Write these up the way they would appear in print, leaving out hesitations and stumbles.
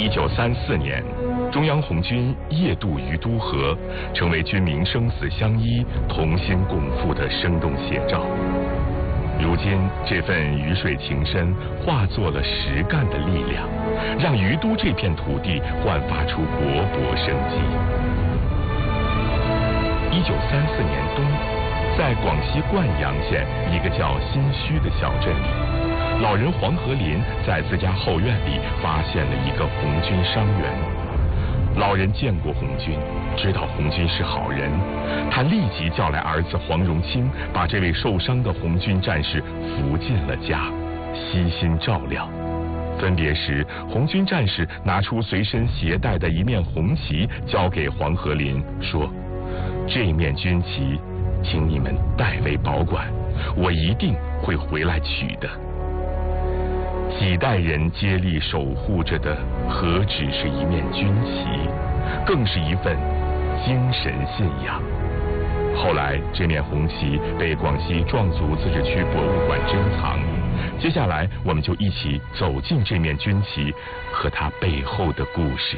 1934年，中央红军夜渡于都河，成为军民生死相依、同心共赴的生动写照。如今，这份鱼水情深化作了实干的力量，让于都这片土地焕发出勃勃生机。1934年冬，在广西灌阳县一个叫新圩的小镇里，老人黄河林在自家后院里发现了一个红军伤员。老人见过红军，知道红军是好人，他立即叫来儿子黄荣清，把这位受伤的红军战士扶进了家，悉心照料。分别时，红军战士拿出随身携带的一面红旗，交给黄河林，说：“这面军旗，请你们代为保管，我一定会回来取的。”几代人接力守护着的，何止是一面军旗，更是一份精神信仰。后来，这面红旗被广西壮族自治区博物馆珍藏。接下来，我们就一起走进这面军旗和它背后的故事。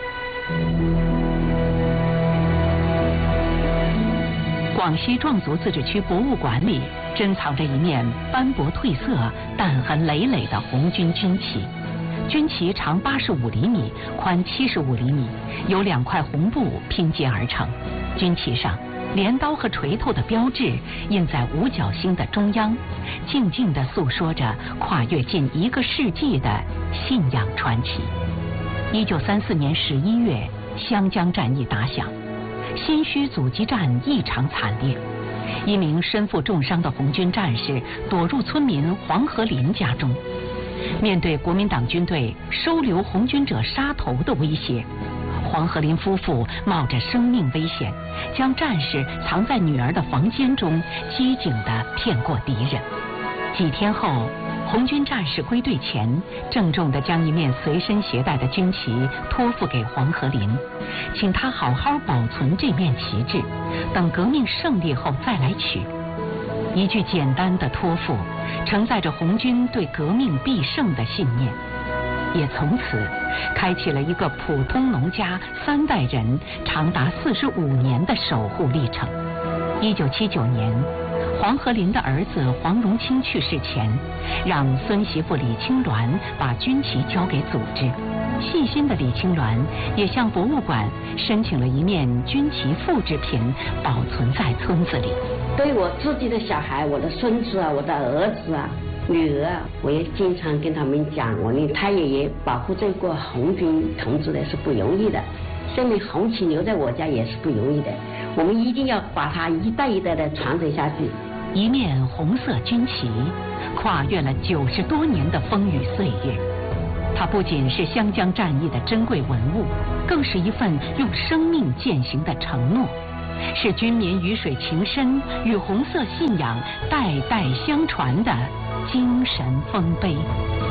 广西壮族自治区博物馆里珍藏着一面斑驳褪色、弹痕累累的红军军旗。军旗长85厘米，宽75厘米，由2块红布拼接而成。军旗上，镰刀和锤头的标志印在五角星的中央，静静地诉说着跨越近1个世纪的信仰传奇。1934年11月，湘江战役打响。新圩阻击战异常惨烈，一名身负重伤的红军战士躲入村民黄河林家中。面对国民党军队收留红军者杀头的威胁，黄河林夫妇冒着生命危险，将战士藏在女儿的房间中，机警地骗过敌人。几天后，红军战士归队前，郑重地将一面随身携带的军旗托付给黄河林，请他好好保存这面旗帜，等革命胜利后再来取。一句简单的托付，承载着红军对革命必胜的信念，也从此开启了一个普通农家3代人长达45年的守护历程。1979年，黄河林的儿子黄荣清去世前，让孙媳妇李青鸾把军旗交给组织。细心的李青鸾也向博物馆申请了一面军旗复制品，保存在村子里。 对我自己的小孩，我的孙子啊，我的儿子啊、女儿啊，我也经常跟他们讲，我的太爷爷保护这个红军同志的是不容易的，这面红旗留在我家也是不容易的，我们一定要把它一代一代的传承下去。 一面红色军旗，跨越了90多年的风雨岁月。它不仅是湘江战役的珍贵文物，更是一份用生命践行的承诺，是军民鱼水情深与红色信仰代代相传的精神丰碑。